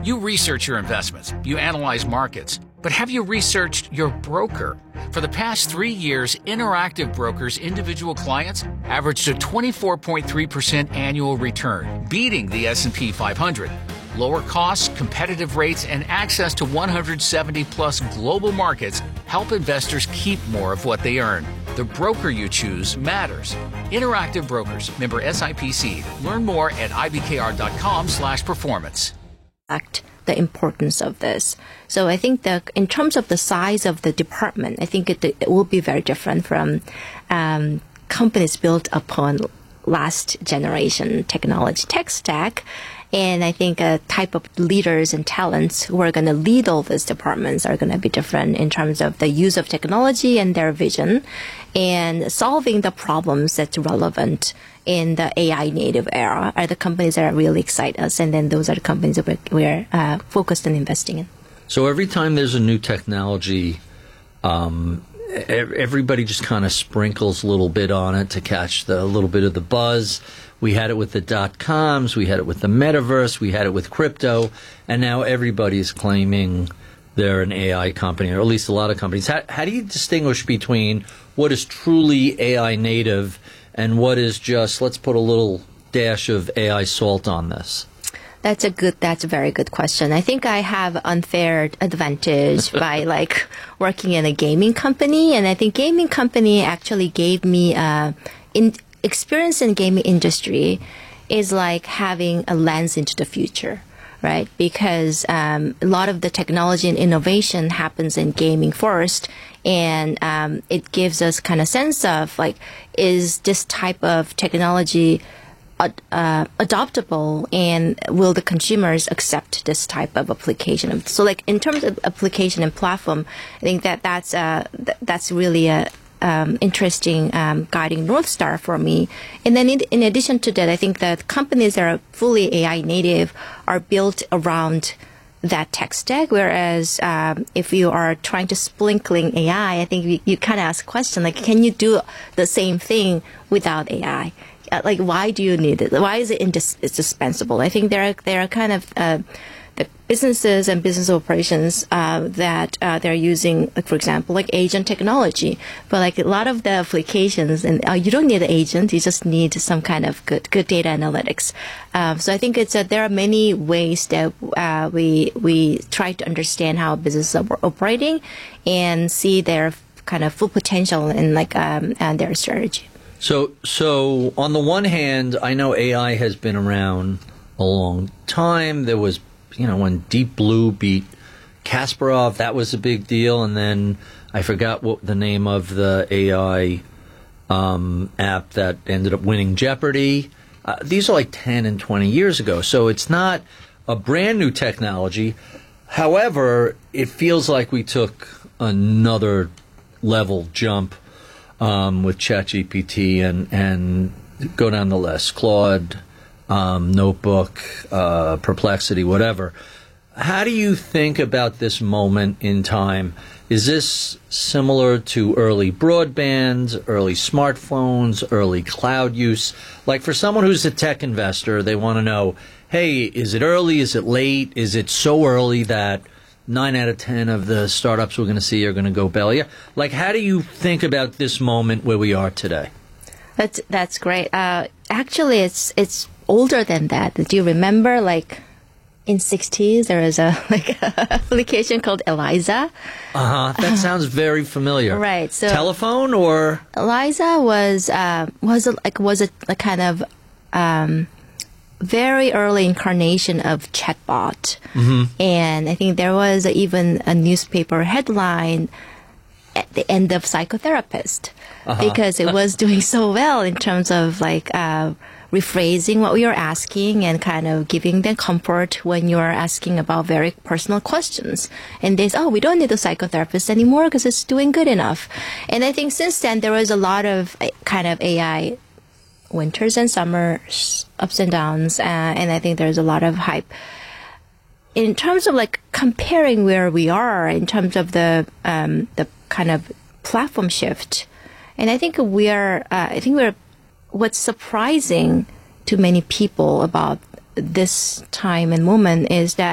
You research your investments, you analyze markets, but have you researched your broker? For the past 3 years, Interactive Brokers' individual clients averaged a 24.3% annual return, beating the S&P 500. Lower costs, competitive rates, and access to 170-plus global markets help investors keep more of what they earn. The broker you choose matters. Interactive Brokers, member SIPC. Learn more at ibkr.com/performance. The importance of this. So I think that in terms of the size of the department, I think it will be very different from companies built upon last generation technology tech stack. And I think a type of leaders and talents who are going to lead all these departments are going to be different in terms of the use of technology and their vision and solving the problems that's relevant in the AI native era are the companies that really excite us. And then those are the companies that we're focused on investing in. So every time there's a new technology, everybody just kind of sprinkles a little bit on it to catch a little bit of the buzz. We had it with the .coms, we had it with the metaverse, we had it with crypto, and now everybody's claiming they're an AI company, or at least a lot of companies. How do you distinguish between what is truly AI native and what is just, let's put a little dash of AI salt on this? That's a very good question. I think I have unfair advantage by working in a gaming company, and I think gaming company actually gave me experience in gaming industry is like having a lens into the future, right? Because a lot of the technology and innovation happens in gaming first, and it gives us kind of sense of is this type of technology adoptable, and will the consumers accept this type of application? So in terms of application and platform, I think that's really a interesting guiding North Star for me. And then in addition to that, I think that companies that are fully AI native are built around that tech stack, whereas if you are trying to sprinkling AI, I think you kind of ask a question, can you do the same thing without AI? Why do you need it? Why is it indispensable? I think there are kind of the businesses and business operations that they're using, for example, agent technology. But a lot of the applications, and you don't need an agent, you just need some kind of good data analytics. So I think there are many ways that we try to understand how businesses are operating and see their kind of full potential in their strategy. So on the one hand, I know AI has been around a long time. There was, when Deep Blue beat Kasparov, that was a big deal. And then I forgot what the name of the AI app that ended up winning Jeopardy. These are 10 and 20 years ago. So it's not a brand new technology. However, it feels like we took another level jump with ChatGPT and go down the list, Claude, Notebook, Perplexity, whatever. How do you think about this moment in time? Is this similar to early broadband, early smartphones, early cloud use? For someone who's a tech investor, they want to know, hey, is it early? Is it late? Is it so early that 9 out of 10 of the startups we're going to see are going to go belly? How do you think about this moment where we are today? That's great. Actually, it's older than that. Do you remember, in 60s, there was a application called Eliza? That sounds very familiar. Right. So telephone or Eliza was a kind of very early incarnation of chatbot. Mm-hmm. And I think there was even a newspaper headline at the end of psychotherapist because it was doing so well in terms of rephrasing what we were asking and kind of giving them comfort when you're asking about very personal questions. And they say, we don't need a psychotherapist anymore because it's doing good enough. And I think since then there was a lot of kind of AI winters and summers, ups and downs, and I think there's a lot of hype. In terms of comparing where we are in terms of the kind of platform shift, and I think we're what's surprising to many people about this time and moment is that